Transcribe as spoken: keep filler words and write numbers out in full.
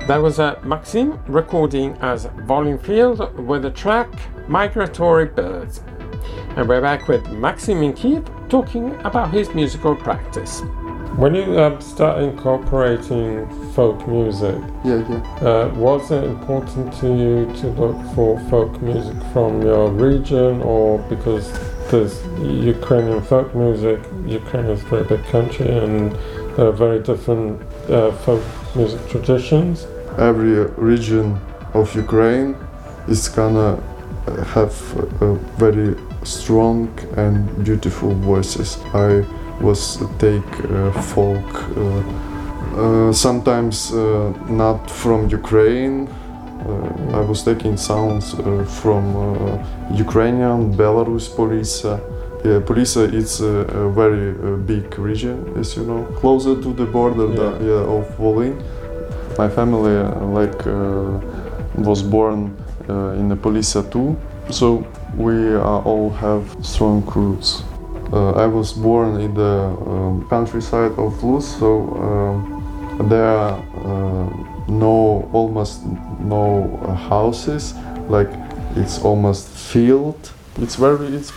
That was uh, Maxim recording as Volume Field with the track Migratory Birds. And we're back with Maxim in Kiev talking about his musical practice. When you um, start incorporating folk music, Yeah, yeah. uh, was it important to you to look for folk music from your region, or because there's Ukrainian folk music, Ukraine is a very big country and there are very different uh, folk music traditions? Every region of Ukraine is gonna have a very strong and beautiful voices. I was take uh, folk, uh, uh, sometimes uh, not from Ukraine. Uh, I was taking sounds uh, from uh, Ukrainian, Belarus, Polisa. Yeah, Polisa is a, a very uh, big region, as you know, closer to the border Yeah. the, yeah, of Volyn. My family uh, like uh, was born uh, in the Polisa too, so we uh, all have strong roots. Uh, I was born in the um, countryside of Luz, so um, there are uh, no, almost no uh, houses, like it's almost field. It's very, it's